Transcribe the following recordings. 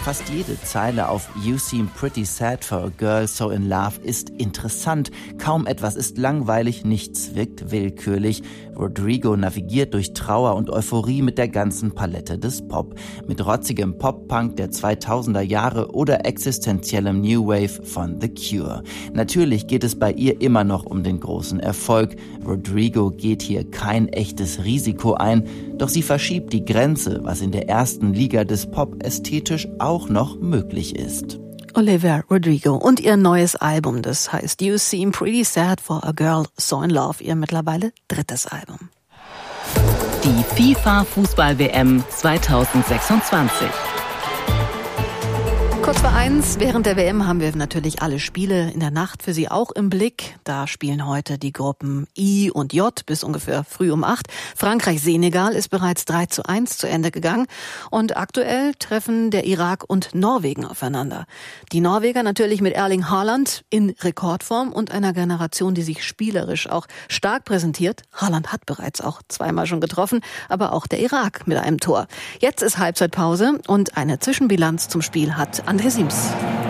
Fast jede Zeile auf You Seem Pretty Sad for a Girl So in Love ist interessant. Kaum etwas ist langweilig, nichts wirkt willkürlich. Rodrigo navigiert durch Trauer und Euphorie mit der ganzen Palette des Pop. Mit rotzigem Pop-Punk der 2000er Jahre oder existenziellem New Wave von The Cure. Natürlich geht es bei ihr immer noch um den großen Erfolg. Rodrigo geht hier kein echtes Risiko ein, doch sie verschiebt die Grenze, was in der ersten Liga des Pop ästhetisch auch noch möglich ist. Olivia Rodrigo und ihr neues Album, das heißt You Seem Pretty Sad for a Girl So in Love, ihr mittlerweile drittes Album. Die FIFA-Fußball-WM 2026. Kurz vor 1, während der WM haben wir natürlich alle Spiele in der Nacht für Sie auch im Blick. Da spielen heute die Gruppen I und J bis ungefähr früh um 8. Frankreich-Senegal ist bereits 3:1 zu Ende gegangen. Und aktuell treffen der Irak und Norwegen aufeinander. Die Norweger natürlich mit Erling Haaland in Rekordform und einer Generation, die sich spielerisch auch stark präsentiert. Haaland hat bereits auch zweimal schon getroffen, aber auch der Irak mit einem Tor. Jetzt ist Halbzeitpause und eine Zwischenbilanz zum Spiel hat André Siems.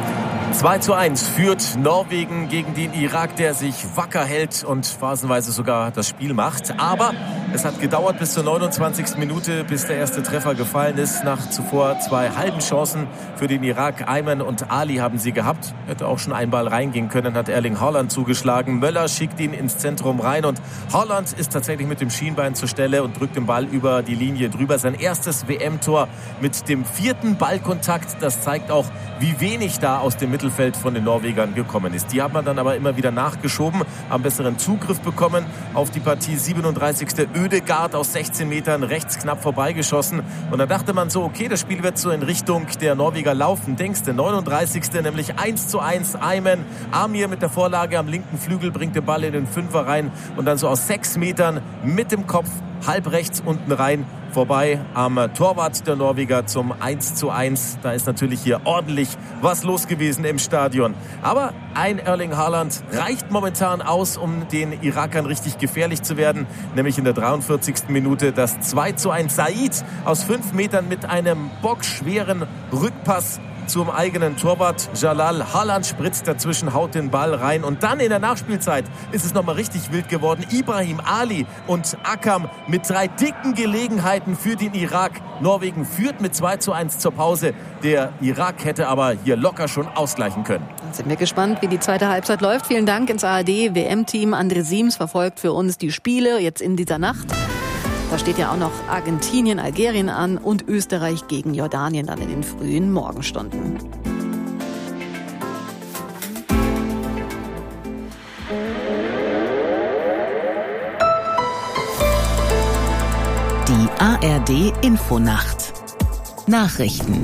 2:1 führt Norwegen gegen den Irak, der sich wacker hält und phasenweise sogar das Spiel macht. Aber es hat gedauert bis zur 29. Minute, bis der erste Treffer gefallen ist. Nach zuvor 2 halben Chancen für den Irak. Ayman und Ali haben sie gehabt. Hätte auch schon ein Ball reingehen können, hat Erling Haaland zugeschlagen. Möller schickt ihn ins Zentrum rein und Haaland ist tatsächlich mit dem Schienbein zur Stelle und drückt den Ball über die Linie drüber. Sein erstes WM-Tor mit dem 4. Ballkontakt. Das zeigt auch, wie wenig da aus dem Mittelfeld von den Norwegern gekommen ist. Die hat man dann aber immer wieder nachgeschoben, haben besseren Zugriff bekommen auf die Partie. 37. Ødegaard aus 16 Metern rechts knapp vorbeigeschossen. Und da dachte man so, okay, das Spiel wird so in Richtung der Norweger laufen. Denkste, 39. nämlich 1:1. Ayman, Amir mit der Vorlage am linken Flügel bringt den Ball in den Fünfer rein und dann so aus 6 Metern mit dem Kopf halb rechts unten rein, vorbei am Torwart der Norweger zum 1:1. Da ist natürlich hier ordentlich was los gewesen im Stadion. Aber ein Erling Haaland reicht momentan aus, um den Irakern richtig gefährlich zu werden. Nämlich in der 43. Minute das 2:1. Said aus 5 Metern mit einem bockschweren Rückpass zum eigenen Torwart Jalal. Haaland spritzt dazwischen, haut den Ball rein. Und dann in der Nachspielzeit ist es nochmal richtig wild geworden. Ibrahim, Ali und Akam mit 3 dicken Gelegenheiten für den Irak. Norwegen führt mit 2:1 zur Pause. Der Irak hätte aber hier locker schon ausgleichen können. Dann sind wir gespannt, wie die zweite Halbzeit läuft. Vielen Dank ins ARD-WM-Team. André Siems verfolgt für uns die Spiele jetzt in dieser Nacht. Da steht ja auch noch Argentinien, Algerien an und Österreich gegen Jordanien dann in den frühen Morgenstunden. Die ARD Infonacht. Nachrichten.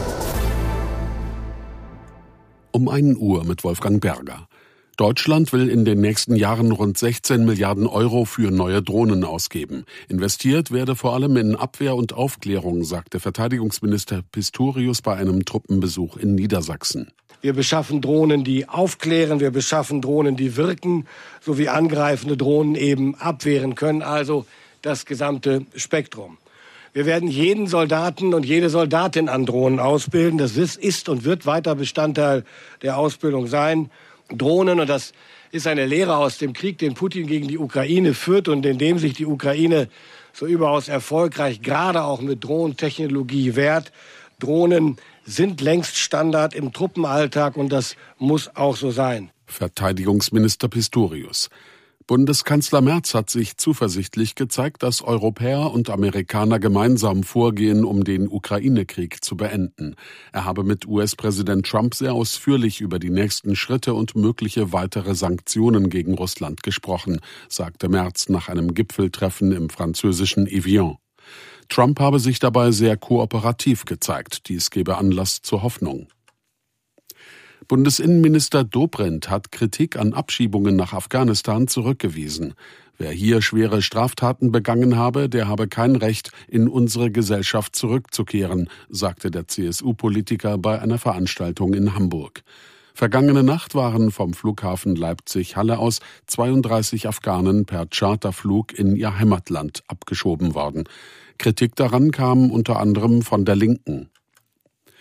Um 1 Uhr mit Wolfgang Berger. Deutschland will in den nächsten Jahren rund 16 Milliarden Euro für neue Drohnen ausgeben. Investiert werde vor allem in Abwehr und Aufklärung, sagte Verteidigungsminister Pistorius bei einem Truppenbesuch in Niedersachsen. Wir beschaffen Drohnen, die aufklären, wir beschaffen Drohnen, die wirken, sowie angreifende Drohnen eben abwehren können, also das gesamte Spektrum. Wir werden jeden Soldaten und jede Soldatin an Drohnen ausbilden. Das ist und wird weiter Bestandteil der Ausbildung sein. Drohnen, und das ist eine Lehre aus dem Krieg, den Putin gegen die Ukraine führt und in dem sich die Ukraine so überaus erfolgreich gerade auch mit Drohnentechnologie wehrt. Drohnen sind längst Standard im Truppenalltag und das muss auch so sein. Verteidigungsminister Pistorius. Bundeskanzler Merz hat sich zuversichtlich gezeigt, dass Europäer und Amerikaner gemeinsam vorgehen, um den Ukraine-Krieg zu beenden. Er habe mit US-Präsident Trump sehr ausführlich über die nächsten Schritte und mögliche weitere Sanktionen gegen Russland gesprochen, sagte Merz nach einem Gipfeltreffen im französischen Evian. Trump habe sich dabei sehr kooperativ gezeigt. Dies gebe Anlass zur Hoffnung. Bundesinnenminister Dobrindt hat Kritik an Abschiebungen nach Afghanistan zurückgewiesen. Wer hier schwere Straftaten begangen habe, der habe kein Recht, in unsere Gesellschaft zurückzukehren, sagte der CSU-Politiker bei einer Veranstaltung in Hamburg. Vergangene Nacht waren vom Flughafen Leipzig-Halle aus 32 Afghanen per Charterflug in ihr Heimatland abgeschoben worden. Kritik daran kam unter anderem von der Linken.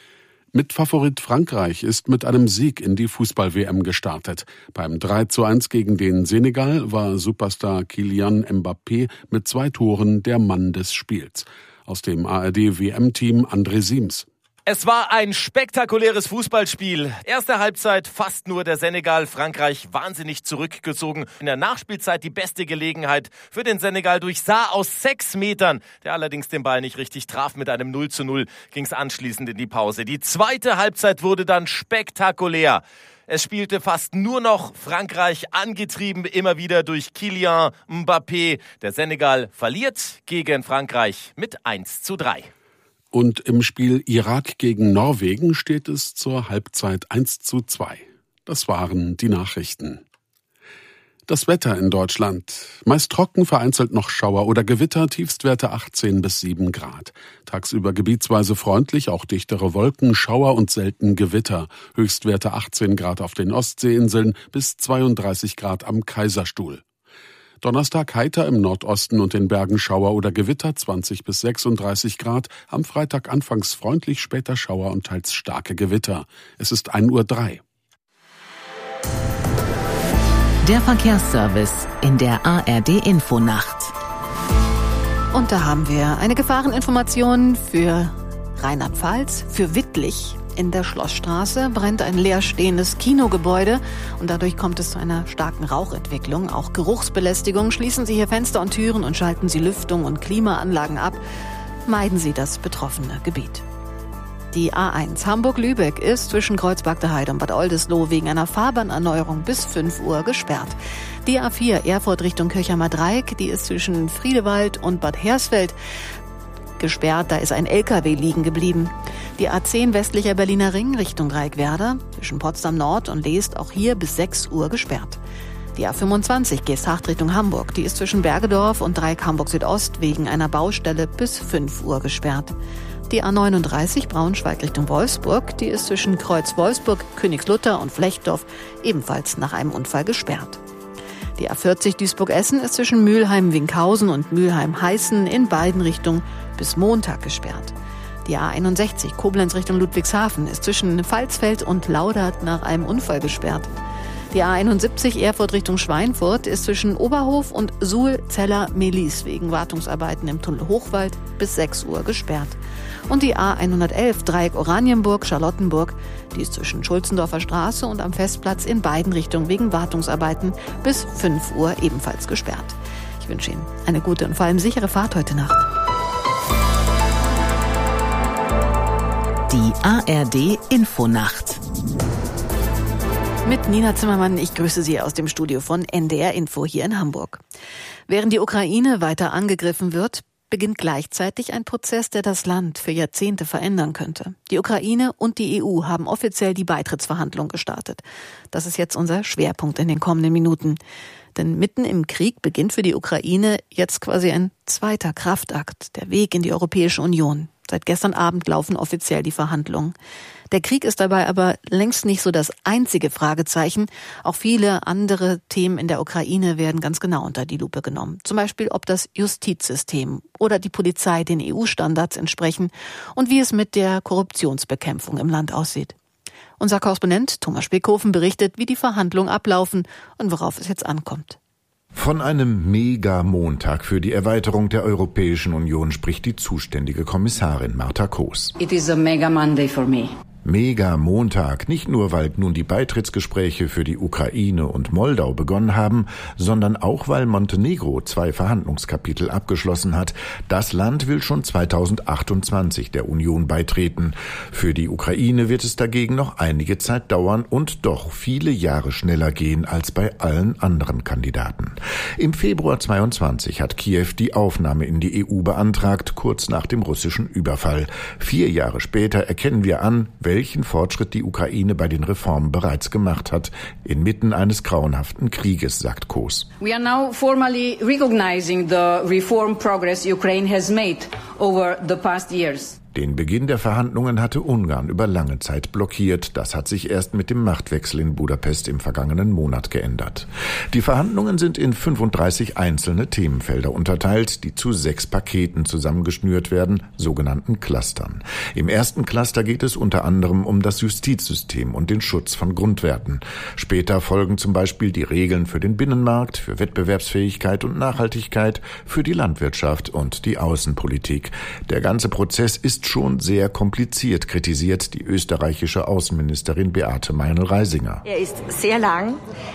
Mitfavorit Frankreich ist mit einem Sieg in die Fußball-WM gestartet. Beim 3:1 gegen den Senegal war Superstar Kylian Mbappé mit 2 Toren der Mann des Spiels. Aus dem ARD-WM-Team André Siems. Es war ein spektakuläres Fußballspiel. Erste Halbzeit fast nur der Senegal, Frankreich wahnsinnig zurückgezogen. In der Nachspielzeit die beste Gelegenheit für den Senegal durch Sarr aus 6 Metern, der allerdings den Ball nicht richtig traf. Mit einem 0:0 ging es anschließend in die Pause. Die zweite Halbzeit wurde dann spektakulär. Es spielte fast nur noch Frankreich, angetrieben immer wieder durch Kylian Mbappé. Der Senegal verliert gegen Frankreich mit 1:3. Und im Spiel Irak gegen Norwegen steht es zur Halbzeit 1:2. Das waren die Nachrichten. Das Wetter in Deutschland. Meist trocken, vereinzelt noch Schauer oder Gewitter, Tiefstwerte 18 bis 7 Grad. Tagsüber gebietsweise freundlich, auch dichtere Wolken, Schauer und selten Gewitter. Höchstwerte 18 Grad auf den Ostseeinseln bis 32 Grad am Kaiserstuhl. Donnerstag heiter im Nordosten und den Bergen Schauer oder Gewitter 20 bis 36 Grad. Am Freitag anfangs freundlich, später Schauer und teils starke Gewitter. Es ist 1:03 Uhr. Der Verkehrsservice in der ARD-Infonacht. Und da haben wir eine Gefahreninformation für Rheinland-Pfalz, für Wittlich. In der Schlossstraße brennt ein leerstehendes Kinogebäude und dadurch kommt es zu einer starken Rauchentwicklung. Auch Geruchsbelästigung. Schließen Sie hier Fenster und Türen und schalten Sie Lüftung und Klimaanlagen ab. Meiden Sie das betroffene Gebiet. Die A1 Hamburg-Lübeck ist zwischen Kreuzberg der Heide und Bad Oldesloe wegen einer Fahrbahnerneuerung bis 5 Uhr gesperrt. Die A4 Erfurt Richtung Kirchheimer Dreieck, die ist zwischen Friedewald und Bad Hersfeld gesperrt, da ist ein LKW liegen geblieben. Die A10 westlicher Berliner Ring Richtung Dreieckwerder, zwischen Potsdam Nord und Leest, auch hier bis 6 Uhr gesperrt. Die A25 Geesthacht Richtung Hamburg, die ist zwischen Bergedorf und Dreieck Hamburg Südost wegen einer Baustelle bis 5 Uhr gesperrt. Die A39 Braunschweig Richtung Wolfsburg, die ist zwischen Kreuz Wolfsburg, Königslutter und Flechtdorf ebenfalls nach einem Unfall gesperrt. Die A40 Duisburg-Essen ist zwischen Mülheim-Winkhausen und Mülheim-Heißen in beiden Richtungen bis Montag gesperrt. Die A61 Koblenz Richtung Ludwigshafen ist zwischen Pfalzfeld und Laudert nach einem Unfall gesperrt. Die A71 Erfurt Richtung Schweinfurt ist zwischen Oberhof und Suhl-Zeller-Melis wegen Wartungsarbeiten im Tunnel Hochwald bis 6 Uhr gesperrt. Und die A111 Dreieck Oranienburg-Charlottenburg, die ist zwischen Schulzendorfer Straße und am Festplatz in beiden Richtungen wegen Wartungsarbeiten bis 5 Uhr ebenfalls gesperrt. Ich wünsche Ihnen eine gute und vor allem sichere Fahrt heute Nacht. Die ARD-Infonacht. Mit Nina Zimmermann, ich grüße Sie aus dem Studio von NDR Info hier in Hamburg. Während die Ukraine weiter angegriffen wird, beginnt gleichzeitig ein Prozess, der das Land für Jahrzehnte verändern könnte. Die Ukraine und die EU haben offiziell die Beitrittsverhandlungen gestartet. Das ist jetzt unser Schwerpunkt in den kommenden Minuten. Denn mitten im Krieg beginnt für die Ukraine jetzt quasi ein zweiter Kraftakt, der Weg in die Europäische Union. Seit gestern Abend laufen offiziell die Verhandlungen. Der Krieg ist dabei aber längst nicht so das einzige Fragezeichen. Auch viele andere Themen in der Ukraine werden ganz genau unter die Lupe genommen. Zum Beispiel, ob das Justizsystem oder die Polizei den EU-Standards entsprechen und wie es mit der Korruptionsbekämpfung im Land aussieht. Unser Korrespondent Thomas Spickhofen berichtet, wie die Verhandlungen ablaufen und worauf es jetzt ankommt. Von einem Mega-Montag für die Erweiterung der Europäischen Union spricht die zuständige Kommissarin Marta Koos. It is a mega Monday for me. Mega-Montag, nicht nur, weil nun die Beitrittsgespräche für die Ukraine und Moldau begonnen haben, sondern auch, weil Montenegro 2 Verhandlungskapitel abgeschlossen hat. Das Land will schon 2028 der Union beitreten. Für die Ukraine wird es dagegen noch einige Zeit dauern und doch viele Jahre schneller gehen als bei allen anderen Kandidaten. Im Februar 22 hat Kiew die Aufnahme in die EU beantragt, kurz nach dem russischen Überfall. 4 Jahre später erkennen wir an, welchen Fortschritt die Ukraine bei den Reformen bereits gemacht hat, inmitten eines grauenhaften Krieges, sagt Koos. We are now formally recognizing the reform progress Ukraine has made over the past years. Den Beginn der Verhandlungen hatte Ungarn über lange Zeit blockiert. Das hat sich erst mit dem Machtwechsel in Budapest im vergangenen Monat geändert. Die Verhandlungen sind in 35 einzelne Themenfelder unterteilt, die zu 6 Paketen zusammengeschnürt werden, sogenannten Clustern. Im ersten Cluster geht es unter anderem um das Justizsystem und den Schutz von Grundwerten. Später folgen zum Beispiel die Regeln für den Binnenmarkt, für Wettbewerbsfähigkeit und Nachhaltigkeit, für die Landwirtschaft und die Außenpolitik. Der ganze Prozess ist schon sehr kompliziert, kritisiert die österreichische Außenministerin Beate Meinl-Reisinger. Er ist sehr lang,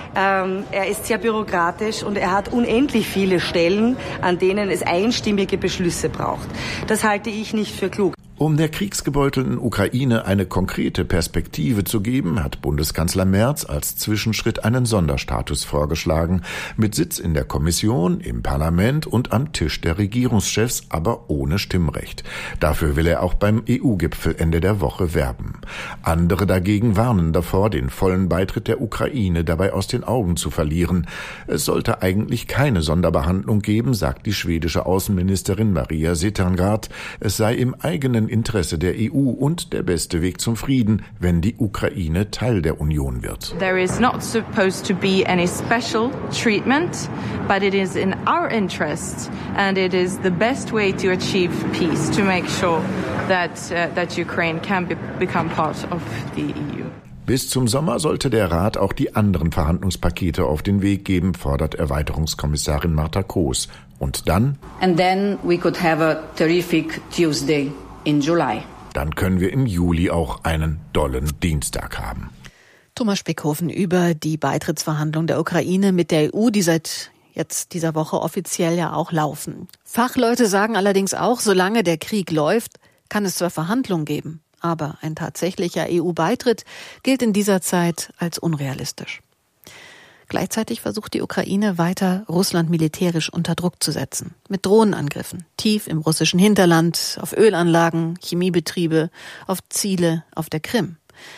er ist sehr bürokratisch und er hat unendlich viele Stellen, an denen es einstimmige Beschlüsse braucht. Das halte ich nicht für klug. Um der kriegsgebeutelten Ukraine eine konkrete Perspektive zu geben, hat Bundeskanzler Merz als Zwischenschritt einen Sonderstatus vorgeschlagen, mit Sitz in der Kommission, im Parlament und am Tisch der Regierungschefs, aber ohne Stimmrecht. Dafür will er auch beim EU-Gipfel Ende der Woche werben. Andere dagegen warnen davor, den vollen Beitritt der Ukraine dabei aus den Augen zu verlieren. Es sollte eigentlich keine Sonderbehandlung geben, sagt die schwedische Außenministerin Maria Cedergrandt. Es sei im eigenen Interesse der EU und der beste Weg zum Frieden, wenn die Ukraine Teil der Union wird. There is not supposed to be any special treatment, but it is in our interest and it is the best way to achieve peace, to make sure that Ukraine can become part of the EU. Bis zum Sommer sollte der Rat auch die anderen Verhandlungspakete auf den Weg geben, fordert Erweiterungskommissarin Marta Koos. Und dann? And then we could have a terrific Tuesday in July. Dann können wir im Juli auch einen dollen Dienstag haben. Thomas Spickhofen über die Beitrittsverhandlungen der Ukraine mit der EU, die seit jetzt dieser Woche offiziell ja auch laufen. Fachleute sagen allerdings auch, solange der Krieg läuft, kann es zwar Verhandlungen geben, aber ein tatsächlicher EU-Beitritt gilt in dieser Zeit als unrealistisch. Gleichzeitig versucht die Ukraine weiter, Russland militärisch unter Druck zu setzen. Mit Drohnenangriffen, tief im russischen Hinterland, auf Ölanlagen, Chemiebetriebe, auf Ziele auf der Krim.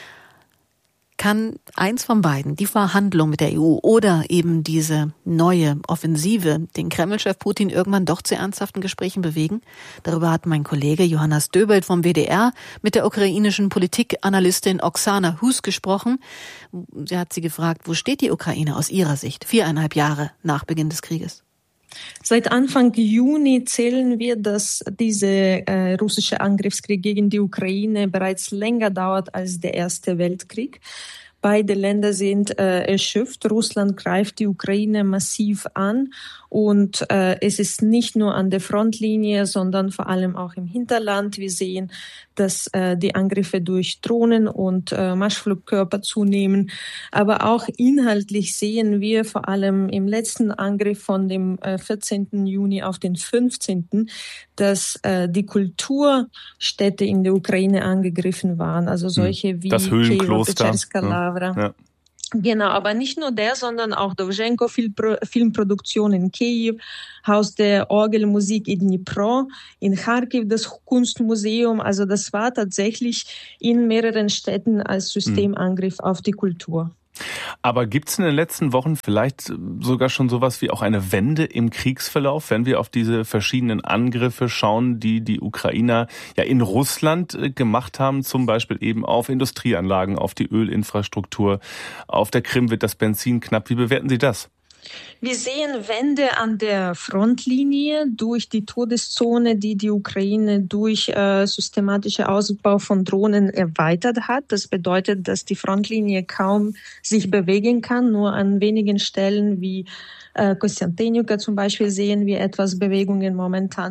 Kann eins von beiden, die Verhandlung mit der EU oder eben diese neue Offensive, den Kreml-Chef Putin irgendwann doch zu ernsthaften Gesprächen bewegen? Darüber hat mein Kollege Johannes Döbelt vom WDR mit der ukrainischen Politikanalystin Oksana Hus gesprochen. Sie hat sie gefragt, wo steht die Ukraine aus ihrer Sicht, 4,5 Jahre nach Beginn des Krieges? Seit Anfang Juni zählen wir, dass dieser russische Angriffskrieg gegen die Ukraine bereits länger dauert als der Erste Weltkrieg. Beide Länder sind erschöpft. Russland greift die Ukraine massiv an und es ist nicht nur an der Frontlinie, sondern vor allem auch im Hinterland. Wir sehen, dass die Angriffe durch Drohnen und Marschflugkörper zunehmen. Aber auch inhaltlich sehen wir vor allem im letzten Angriff von dem 14. Juni auf den 15., dass die Kulturstädte in der Ukraine angegriffen waren. Also solche wie das Höhlenkloster. Ja. Genau, aber nicht nur der, sondern auch Dovzhenko Filmproduktion in Kiew, Haus der Orgelmusik in Dnipro, in Kharkiv das Kunstmuseum. Also das war tatsächlich in mehreren Städten als Systemangriff auf die Kultur. Aber gibt es in den letzten Wochen vielleicht sogar schon sowas wie auch eine Wende im Kriegsverlauf, wenn wir auf diese verschiedenen Angriffe schauen, die die Ukrainer ja in Russland gemacht haben, zum Beispiel eben auf Industrieanlagen, auf die Ölinfrastruktur, auf der Krim wird das Benzin knapp. Wie bewerten Sie das? Wir sehen Wende an der Frontlinie durch die Todeszone, die die Ukraine durch systematische Ausbau von Drohnen erweitert hat. Das bedeutet, dass die Frontlinie kaum sich bewegen kann. Nur an wenigen Stellen wie Kostyantyniwka zum Beispiel sehen wir etwas Bewegungen momentan.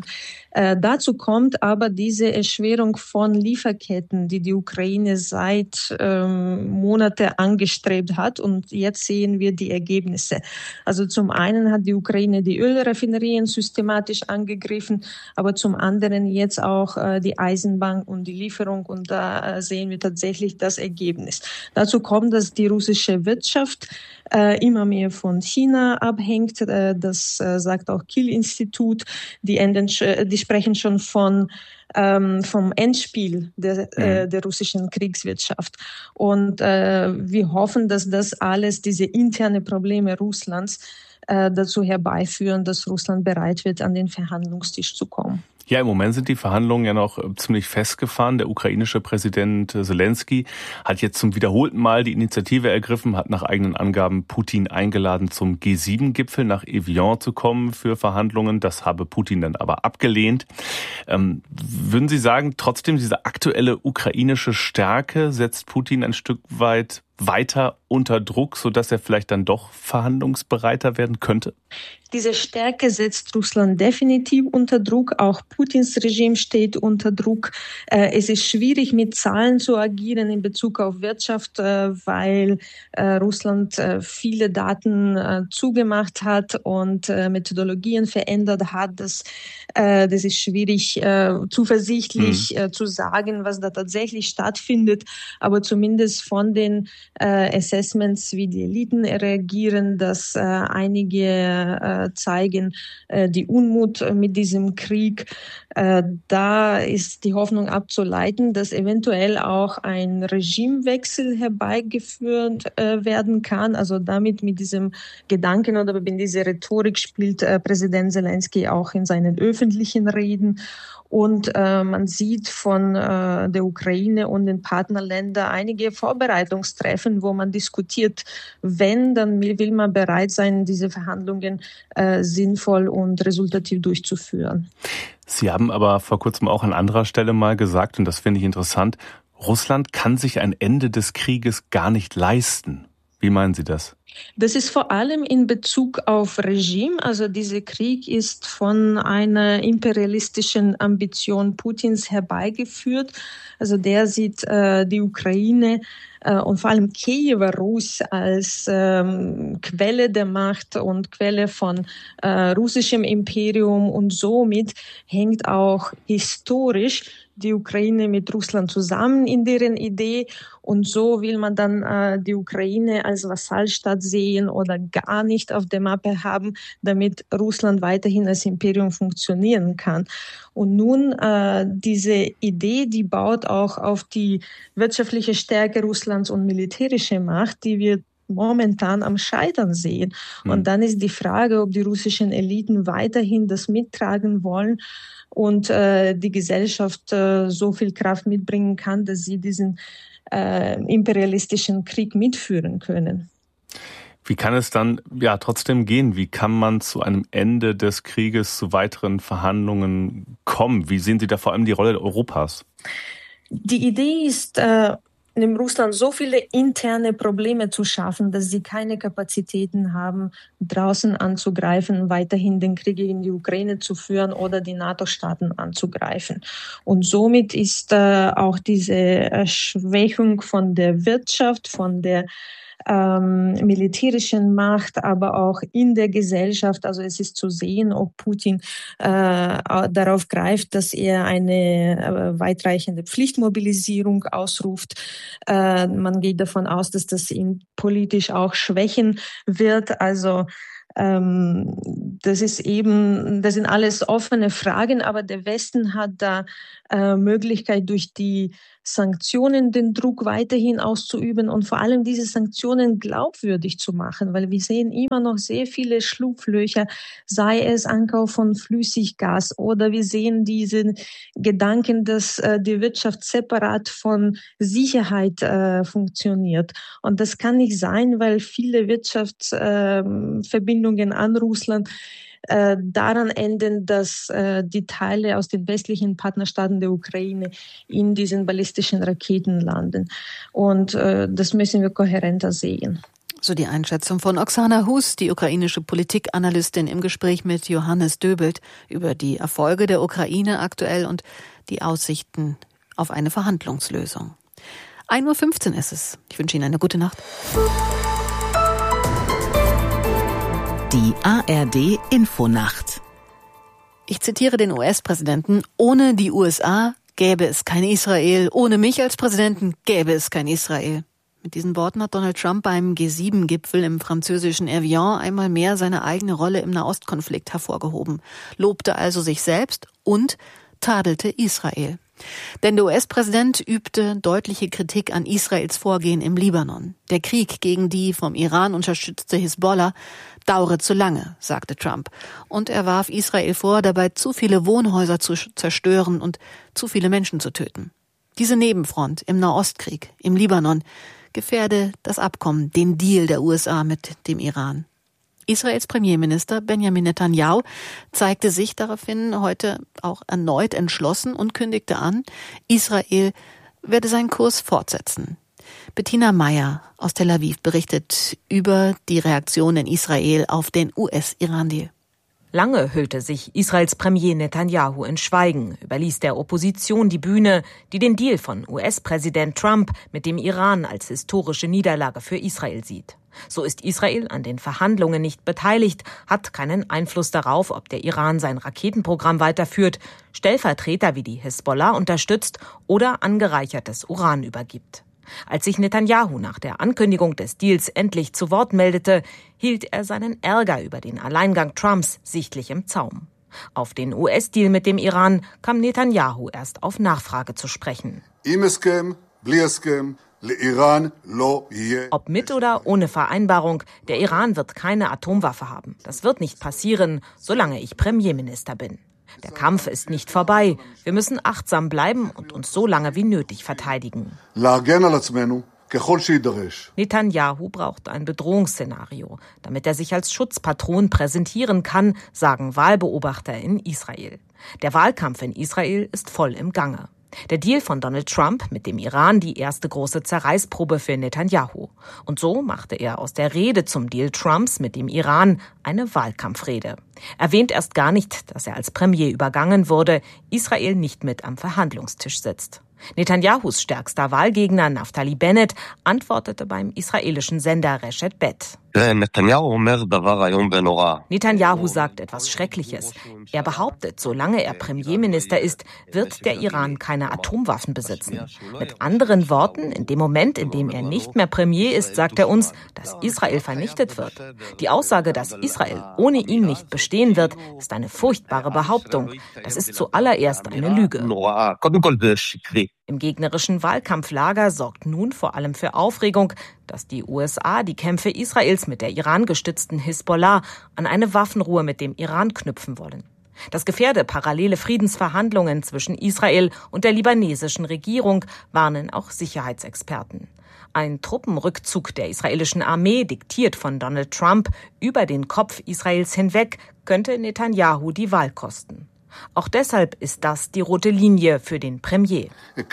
Dazu kommt aber diese Erschwerung von Lieferketten, die die Ukraine seit Monaten angestrebt hat. Und jetzt sehen wir die Ergebnisse. Also zum einen hat die Ukraine die Ölraffinerien systematisch angegriffen, aber zum anderen jetzt auch die Eisenbahn und die Lieferung. Und da sehen wir tatsächlich das Ergebnis. Dazu kommt, dass die russische Wirtschaft immer mehr von China abhängt. Das sagt auch Kiel-Institut. Die sprechen schon vom Endspiel der russischen Kriegswirtschaft. Und wir hoffen, dass das alles, diese interne Probleme Russlands, dazu herbeiführen, dass Russland bereit wird, an den Verhandlungstisch zu kommen. Ja, im Moment sind die Verhandlungen ja noch ziemlich festgefahren. Der ukrainische Präsident Selenskyj hat jetzt zum wiederholten Mal die Initiative ergriffen, hat nach eigenen Angaben Putin eingeladen, zum G7-Gipfel nach Evian zu kommen für Verhandlungen. Das habe Putin dann aber abgelehnt. Würden Sie sagen, trotzdem diese aktuelle ukrainische Stärke setzt Putin ein Stück weit weiter unter Druck, sodass er vielleicht dann doch verhandlungsbereiter werden könnte? Diese Stärke setzt Russland definitiv unter Druck. Auch Putins Regime steht unter Druck. Es ist schwierig, mit Zahlen zu agieren in Bezug auf Wirtschaft, weil Russland viele Daten zugemacht hat und Methodologien verändert hat. Das ist schwierig, zuversichtlich zu sagen, was da tatsächlich stattfindet. Aber zumindest von den Assessments, wie die Eliten reagieren, dass einige zeigen die Unmut mit diesem Krieg. Da ist die Hoffnung abzuleiten, dass eventuell auch ein Regimewechsel herbeigeführt werden kann. Also damit mit diesem Gedanken oder mit dieser Rhetorik spielt Präsident Selenskyj auch in seinen öffentlichen Reden. Und man sieht von der Ukraine und den Partnerländern einige Vorbereitungstreffen, wo man diskutiert, wenn, dann will man bereit sein, diese Verhandlungen sinnvoll und resultativ durchzuführen. Sie haben aber vor kurzem auch an anderer Stelle mal gesagt, und das finde ich interessant, Russland kann sich ein Ende des Krieges gar nicht leisten. Wie meinen Sie das? Das ist vor allem in Bezug auf Regime. Also dieser Krieg ist von einer imperialistischen Ambition Putins herbeigeführt. Also der sieht die Ukraine und vor allem Kiewer Rus als Quelle der Macht und Quelle von russischem Imperium, und somit hängt auch historisch die Ukraine mit Russland zusammen in deren Idee, und so will man dann die Ukraine als Vasallstadt sehen oder gar nicht auf der Mappe haben, damit Russland weiterhin als Imperium funktionieren kann. Und nun diese Idee, die baut auch auf die wirtschaftliche Stärke Russlands und militärische Macht, die wir momentan am Scheitern sehen. Und dann ist die Frage, ob die russischen Eliten weiterhin das mittragen wollen und die Gesellschaft so viel Kraft mitbringen kann, dass sie diesen imperialistischen Krieg mitführen können. Wie kann es dann trotzdem gehen? Wie kann man zu einem Ende des Krieges, zu weiteren Verhandlungen kommen? Wie sehen Sie da vor allem die Rolle Europas? Die Idee ist, in Russland so viele interne Probleme zu schaffen, dass sie keine Kapazitäten haben, draußen anzugreifen, weiterhin den Krieg gegen die Ukraine zu führen oder die NATO-Staaten anzugreifen. Und somit ist auch diese Schwächung von der Wirtschaft, von der militärischen Macht, aber auch in der Gesellschaft. Also es ist zu sehen, ob Putin darauf greift, dass er eine weitreichende Pflichtmobilisierung ausruft. Man geht davon aus, dass das ihn politisch auch schwächen wird. Also das sind alles offene Fragen, aber der Westen hat da Möglichkeit, durch die Sanktionen den Druck weiterhin auszuüben und vor allem diese Sanktionen glaubwürdig zu machen, weil wir sehen immer noch sehr viele Schlupflöcher, sei es Ankauf von Flüssiggas, oder wir sehen diesen Gedanken, dass die Wirtschaft separat von Sicherheit funktioniert. Und das kann nicht sein, weil viele Wirtschaftsverbindungen an Russland daran enden, dass die Teile aus den westlichen Partnerstaaten der Ukraine in diesen ballistischen Raketen landen. Und das müssen wir kohärenter sehen. So die Einschätzung von Oksana Hus, die ukrainische Politikanalystin, im Gespräch mit Johannes Döbelt über die Erfolge der Ukraine aktuell und die Aussichten auf eine Verhandlungslösung. 1:15 Uhr ist es. Ich wünsche Ihnen eine gute Nacht. Die ARD Infonacht. Ich zitiere den US-Präsidenten: Ohne die USA gäbe es kein Israel. Ohne mich als Präsidenten gäbe es kein Israel. Mit diesen Worten hat Donald Trump beim G7-Gipfel im französischen Evian einmal mehr seine eigene Rolle im Nahostkonflikt hervorgehoben, lobte also sich selbst und tadelte Israel. Denn der US-Präsident übte deutliche Kritik an Israels Vorgehen im Libanon. Der Krieg gegen die vom Iran unterstützte Hisbollah dauere zu lange, sagte Trump. Und er warf Israel vor, dabei zu viele Wohnhäuser zu zerstören und zu viele Menschen zu töten. Diese Nebenfront im Nahostkrieg, im Libanon, gefährde das Abkommen, den Deal der USA mit dem Iran. Israels Premierminister Benjamin Netanyahu zeigte sich daraufhin heute auch erneut entschlossen und kündigte an, Israel werde seinen Kurs fortsetzen. Bettina Meyer aus Tel Aviv berichtet über die Reaktion in Israel auf den US-Iran-Deal. Lange hüllte sich Israels Premier Netanyahu in Schweigen, überließ der Opposition die Bühne, die den Deal von US-Präsident Trump mit dem Iran als historische Niederlage für Israel sieht. So ist Israel an den Verhandlungen nicht beteiligt, hat keinen Einfluss darauf, ob der Iran sein Raketenprogramm weiterführt, Stellvertreter wie die Hisbollah unterstützt oder angereichertes Uran übergibt. Als sich Netanyahu nach der Ankündigung des Deals endlich zu Wort meldete, hielt er seinen Ärger über den Alleingang Trumps sichtlich im Zaum. Auf den US-Deal mit dem Iran kam Netanyahu erst auf Nachfrage zu sprechen. Ob mit oder ohne Vereinbarung, der Iran wird keine Atomwaffe haben. Das wird nicht passieren, solange ich Premierminister bin. Der Kampf ist nicht vorbei. Wir müssen achtsam bleiben und uns so lange wie nötig verteidigen. Netanyahu braucht ein Bedrohungsszenario, damit er sich als Schutzpatron präsentieren kann, sagen Wahlbeobachter in Israel. Der Wahlkampf in Israel ist voll im Gange. Der Deal von Donald Trump mit dem Iran die erste große Zerreißprobe für Netanyahu. Und so machte er aus der Rede zum Deal Trumps mit dem Iran eine Wahlkampfrede. Erwähnt erst gar nicht, dass er als Premier übergangen wurde, Israel nicht mit am Verhandlungstisch sitzt. Netanyahus stärkster Wahlgegner Naftali Bennett antwortete beim israelischen Sender Reshet Bet. Netanyahu sagt etwas Schreckliches. Er behauptet, solange er Premierminister ist, wird der Iran keine Atomwaffen besitzen. Mit anderen Worten, in dem Moment, in dem er nicht mehr Premier ist, sagt er uns, dass Israel vernichtet wird. Die Aussage, dass Israel ohne ihn nicht bestehen wird, ist eine furchtbare Behauptung. Das ist zuallererst eine Lüge. Im gegnerischen Wahlkampflager sorgt nun vor allem für Aufregung, dass die USA die Kämpfe Israels mit der Iran-gestützten Hisbollah an eine Waffenruhe mit dem Iran knüpfen wollen. Das gefährde parallele Friedensverhandlungen zwischen Israel und der libanesischen Regierung, warnen auch Sicherheitsexperten. Ein Truppenrückzug der israelischen Armee, diktiert von Donald Trump, über den Kopf Israels hinweg, könnte Netanyahu die Wahl kosten. Auch deshalb ist das die rote Linie für den Premier.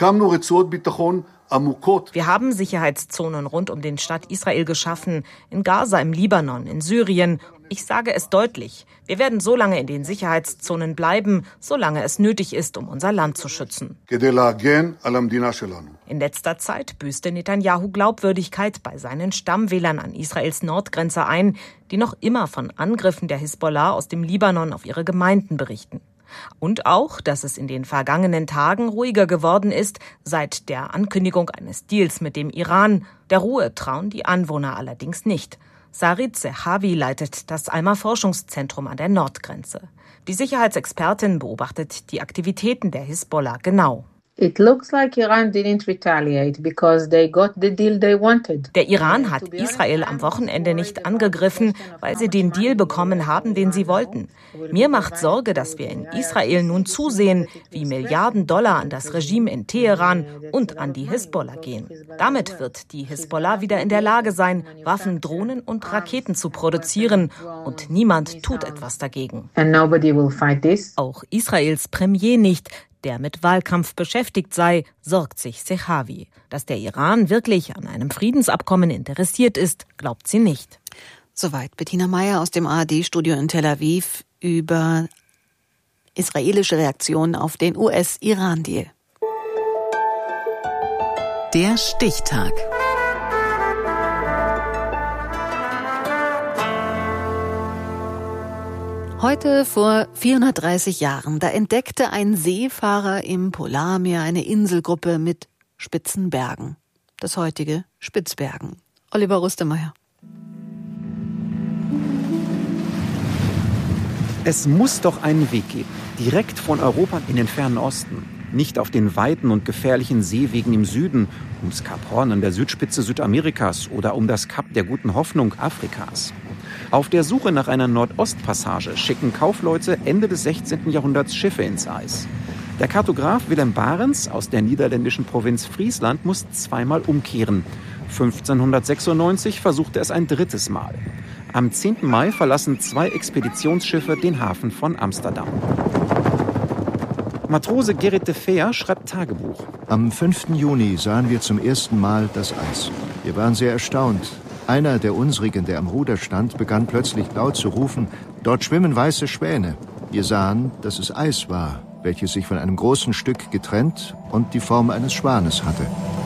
Wir haben Sicherheitszonen rund um den Staat Israel geschaffen, in Gaza, im Libanon, in Syrien. Ich sage es deutlich, wir werden so lange in den Sicherheitszonen bleiben, solange es nötig ist, um unser Land zu schützen. In letzter Zeit büßte Netanyahu Glaubwürdigkeit bei seinen Stammwählern an Israels Nordgrenze ein, die noch immer von Angriffen der Hisbollah aus dem Libanon auf ihre Gemeinden berichten. Und auch, dass es in den vergangenen Tagen ruhiger geworden ist, seit der Ankündigung eines Deals mit dem Iran. Der Ruhe trauen die Anwohner allerdings nicht. Sarit Zehavi leitet das Alma-Forschungszentrum an der Nordgrenze. Die Sicherheitsexpertin beobachtet die Aktivitäten der Hisbollah genau. It looks like Iran didn't retaliate because they got the deal they wanted. Der Iran hat Israel am Wochenende nicht angegriffen, weil sie den Deal bekommen haben, den sie wollten. Mir macht Sorge, dass wir in Israel nun zusehen, wie Milliarden Dollar an das Regime in Teheran und an die Hisbollah gehen. Damit wird die Hisbollah wieder in der Lage sein, Waffen, Drohnen und Raketen zu produzieren, und niemand tut etwas dagegen. And nobody will fight this. Auch Israels Premier nicht, der mit Wahlkampf beschäftigt sei, sorgt sich Zehavi. Dass der Iran wirklich an einem Friedensabkommen interessiert ist, glaubt sie nicht. Soweit Bettina Meyer aus dem ARD-Studio in Tel Aviv über israelische Reaktionen auf den US-Iran-Deal. Der Stichtag. Heute vor 430 Jahren, da entdeckte ein Seefahrer im Polarmeer eine Inselgruppe mit spitzen Bergen. Das heutige Spitzbergen. Oliver Rustemeyer. Es muss doch einen Weg geben, direkt von Europa in den fernen Osten. Nicht auf den weiten und gefährlichen Seewegen im Süden, ums Kap Horn an der Südspitze Südamerikas oder um das Kap der Guten Hoffnung Afrikas. Auf der Suche nach einer Nordostpassage schicken Kaufleute Ende des 16. Jahrhunderts Schiffe ins Eis. Der Kartograf Willem Barents aus der niederländischen Provinz Friesland muss zweimal umkehren. 1596 versuchte es ein drittes Mal. Am 10. Mai verlassen 2 Expeditionsschiffe den Hafen von Amsterdam. Matrose Gerrit de Veer schreibt Tagebuch. Am 5. Juni sahen wir zum ersten Mal das Eis. Wir waren sehr erstaunt. Einer der unsrigen, der am Ruder stand, begann plötzlich laut zu rufen, dort schwimmen weiße Schwäne. Wir sahen, dass es Eis war, welches sich von einem großen Stück getrennt und die Form eines Schwanes hatte.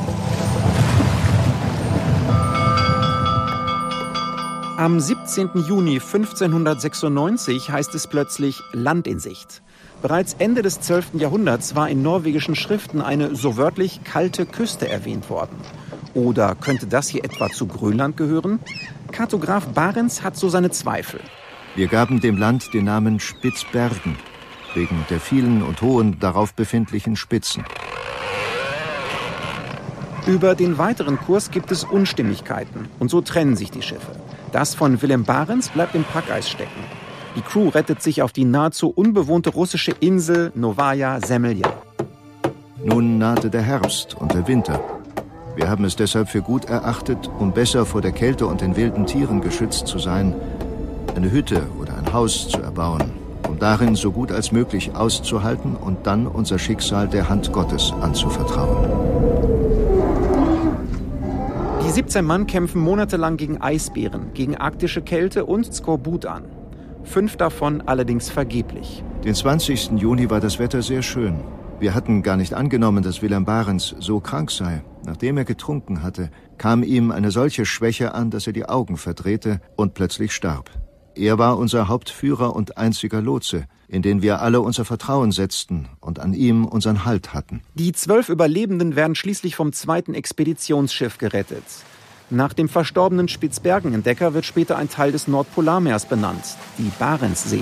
Am 17. Juni 1596 heißt es plötzlich Land in Sicht. Bereits Ende des 12. Jahrhunderts war in norwegischen Schriften eine so wörtlich kalte Küste erwähnt worden. Oder könnte das hier etwa zu Grönland gehören? Kartograf Barents hat so seine Zweifel. Wir gaben dem Land den Namen Spitzbergen, wegen der vielen und hohen darauf befindlichen Spitzen. Über den weiteren Kurs gibt es Unstimmigkeiten und so trennen sich die Schiffe. Das von Willem Barents bleibt im Packeis stecken. Die Crew rettet sich auf die nahezu unbewohnte russische Insel Novaya Zemlja. Nun nahte der Herbst und der Winter. Wir haben es deshalb für gut erachtet, um besser vor der Kälte und den wilden Tieren geschützt zu sein, eine Hütte oder ein Haus zu erbauen, um darin so gut als möglich auszuhalten und dann unser Schicksal der Hand Gottes anzuvertrauen. Die 17 Mann kämpfen monatelang gegen Eisbären, gegen arktische Kälte und Skorbut an. 5 davon allerdings vergeblich. Den 20. Juni war das Wetter sehr schön. Wir hatten gar nicht angenommen, dass Willem Barents so krank sei. Nachdem er getrunken hatte, kam ihm eine solche Schwäche an, dass er die Augen verdrehte und plötzlich starb. Er war unser Hauptführer und einziger Lotse, in den wir alle unser Vertrauen setzten und an ihm unseren Halt hatten. Die 12 Überlebenden werden schließlich vom 2. Expeditionsschiff gerettet. Nach dem verstorbenen Spitzbergen-Entdecker wird später ein Teil des Nordpolarmeers benannt, die Barentssee.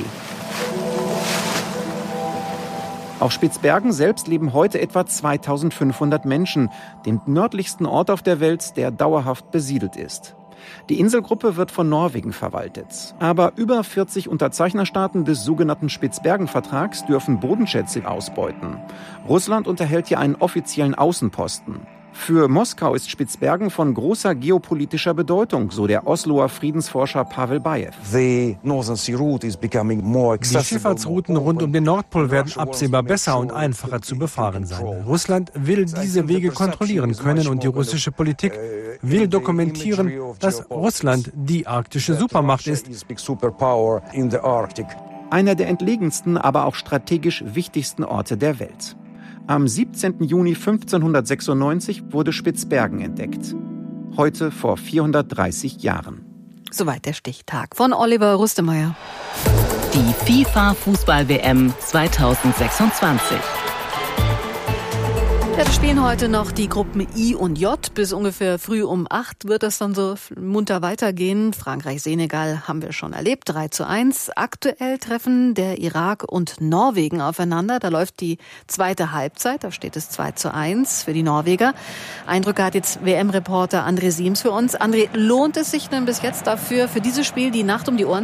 Auf Spitzbergen selbst leben heute etwa 2500 Menschen, dem nördlichsten Ort auf der Welt, der dauerhaft besiedelt ist. Die Inselgruppe wird von Norwegen verwaltet. Aber über 40 Unterzeichnerstaaten des sogenannten Spitzbergen-Vertrags dürfen Bodenschätze ausbeuten. Russland unterhält hier einen offiziellen Außenposten. Für Moskau ist Spitzbergen von großer geopolitischer Bedeutung, so der Osloer Friedensforscher Pavel Bayev. Die Schifffahrtsrouten rund um den Nordpol werden absehbar besser und einfacher zu befahren sein. Russland will diese Wege kontrollieren können und die russische Politik will dokumentieren, dass Russland die arktische Supermacht ist. Einer der entlegensten, aber auch strategisch wichtigsten Orte der Welt. Am 17. Juni 1596 wurde Spitzbergen entdeckt. Heute vor 430 Jahren. Soweit der Stichtag von Oliver Rustemeyer. Die FIFA-Fußball-WM 2026. Ja, wir spielen heute noch die Gruppen I und J. Bis ungefähr früh um 8 wird das dann so munter weitergehen. Frankreich-Senegal haben wir schon erlebt, 3:1. Aktuell treffen der Irak und Norwegen aufeinander. Da läuft die zweite Halbzeit, da steht es 2:1 für die Norweger. Eindrücke hat jetzt WM-Reporter André Siems für uns. André, lohnt es sich denn bis jetzt dafür, für dieses Spiel die Nacht um die Ohren